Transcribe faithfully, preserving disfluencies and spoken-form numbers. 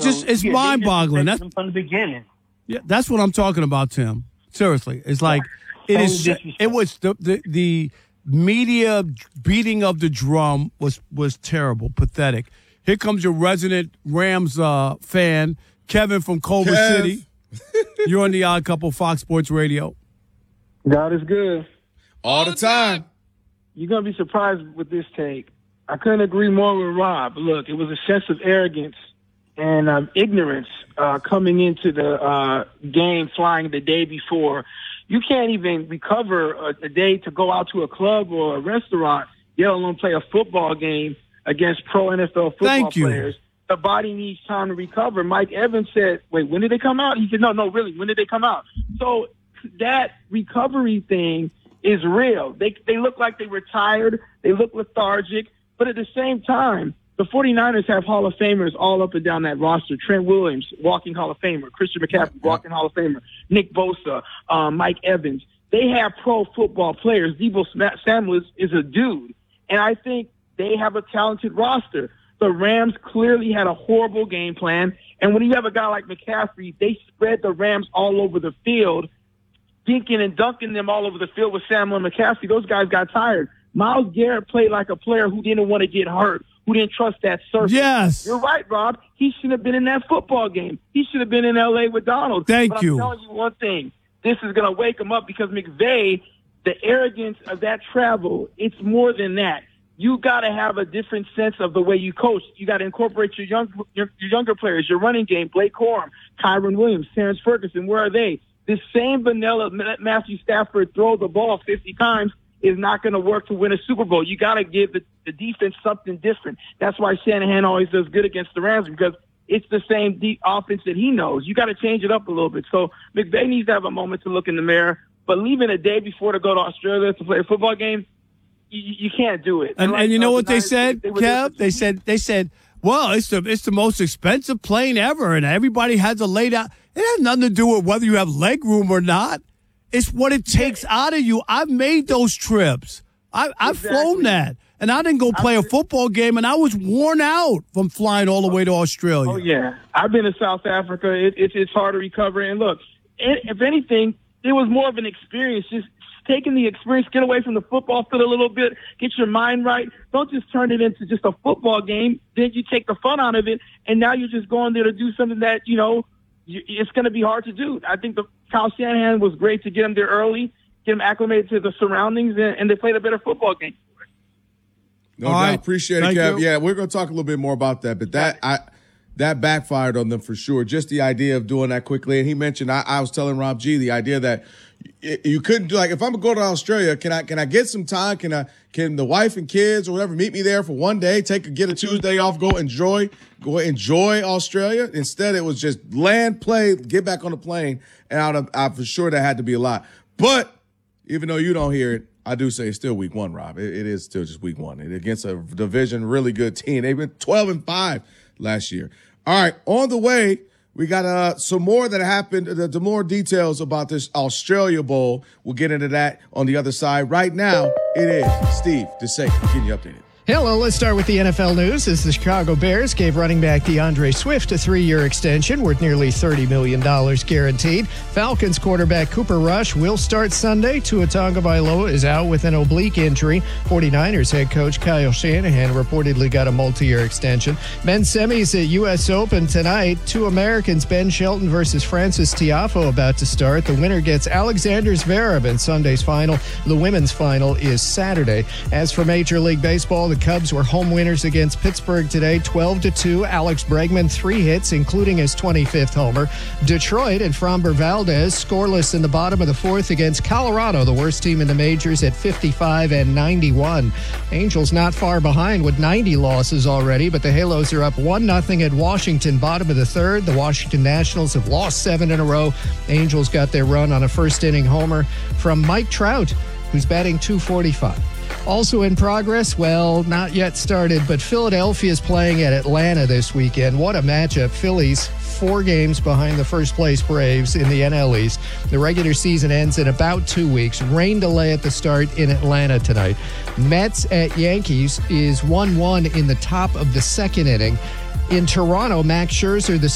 just so, it's yeah, mind-boggling. That's That's from the beginning. Yeah, that's what I'm talking about, Tim. Seriously, it's like it is. It was the, the the media beating of the drum was was terrible, pathetic. Here comes your resident Rams uh, fan, Kevin from Culver Kev. City. You're on the Odd Couple, Fox Sports Radio. God is good. All the time. You're going to be surprised with this take. I couldn't agree more with Rob. Look, it was a sense of arrogance and um, ignorance uh, coming into the uh, game, flying the day before. You can't even recover a, a day to go out to a club or a restaurant, let alone play a football game against pro N F L football Thank you. players. The body needs time to recover. Mike Evans said, wait, when did they come out? He said, no, no, really, when did they come out? So that recovery thing is real. They they look like they were tired. They look lethargic. But at the same time, the 49ers have Hall of Famers all up and down that roster. Trent Williams, walking Hall of Famer. Christian McCaffrey, walking Hall of Famer. Nick Bosa, um, Mike Evans. They have pro football players. Deebo Samuel is, is a dude. And I think they have a talented roster. The Rams clearly had a horrible game plan. And when you have a guy like McCaffrey, they spread the Rams all over the field, dinking and dunking them all over the field with Samuel and McCaffrey. Those guys got tired. Myles Garrett played like a player who didn't want to get hurt, who didn't trust that surface. Yes. You're right, Rob. He should have been in that football game. He should have been in L A with Donald. Thank but you. I'm telling you one thing. This is going to wake him up because McVay, the arrogance of that travel, it's more than that. You got to have a different sense of the way you coach. You got to incorporate your young, your, your younger players, your running game, Blake Corum, Kyron Williams, Terrence Ferguson. Where are they? This same vanilla Matthew Stafford throw the ball fifty times is not going to work to win a Super Bowl. You got to give the, the defense something different. That's why Shanahan always does good against the Rams, because it's the same deep offense that he knows. You got to change it up a little bit. So McVay needs to have a moment to look in the mirror. But leaving a day before to go to Australia to play a football game, you, you can't do it. And, like, and you know uh, what the they Niners, said, they were Kev? there- They said they said, well, it's the it's the most expensive plane ever, and everybody has to lay down. It has nothing to do with whether you have leg room or not. It's what it takes out of you. I've made those trips. I, I've Exactly. flown that, and I didn't go play a football game, and I was worn out from flying all the way to Australia. Oh, yeah. I've been to South Africa. It, it, it's hard to recover. And look, it, if anything, it was more of an experience. Just taking the experience, get away from the football field a little bit, get your mind right. Don't just turn it into just a football game. Then you take the fun out of it, and now you're just going there to do something that, you know, you, it's going to be hard to do. I think the Kyle Shanahan was great to get him there early, get him acclimated to the surroundings, and, and they played a better football game. No All doubt. right. Appreciate it, Thank Kev. you. Yeah, we're going to talk a little bit more about that, but that I that backfired on them for sure. Just the idea of doing that quickly. And he mentioned, I, I was telling Rob G, the idea that y- you couldn't do, like, if I'm going to go to Australia, can I can I get some time? Can I can the wife and kids or whatever meet me there for one day? Take a, get a Tuesday off, go enjoy go enjoy Australia. Instead, it was just land, play, get back on the plane, and out of I for sure that had to be a lot. But even though you don't hear it, I do say it's still week one, Rob. It, it is still just week one. It, against a division really good team. They've been twelve and five last year. All right, on the way, we got uh, some more that happened, the, the more details about this Australia Bowl. We'll get into that on the other side. Right now, it is Steve DeSaker getting you updated. Hello, let's start with the N F L news as the Chicago Bears gave running back DeAndre Swift a three-year extension worth nearly thirty million dollars guaranteed. Falcons quarterback Cooper Rush will start Sunday. Tua Tagovailoa is out with an oblique injury. 49ers head coach Kyle Shanahan reportedly got a multi-year extension. Men's semis at U S Open tonight. Two Americans, Ben Shelton versus Francis Tiafoe, about to start. The winner gets Alexander Zverev in Sunday's final. The women's final is Saturday. As for Major League Baseball, the Cubs were home winners against Pittsburgh today, twelve to two. Alex Bregman, three hits, including his twenty-fifth homer. Detroit and Framber Valdez scoreless in the bottom of the fourth against Colorado, the worst team in the majors, at fifty-five and ninety-one. Angels not far behind with ninety losses already, but the Halos are up one nothing at Washington, bottom of the third. The Washington Nationals have lost seven in a row. Angels got their run on a first-inning homer from Mike Trout, who's batting two forty-five. Also in progress, well, not yet started, but Philadelphia is playing at Atlanta this weekend. What a matchup. Phillies four games behind the first-place Braves in the N L East. The regular season ends in about two weeks. Rain delay at the start in Atlanta tonight. Mets at Yankees is one one in the top of the second inning. In Toronto, Max Scherzer, the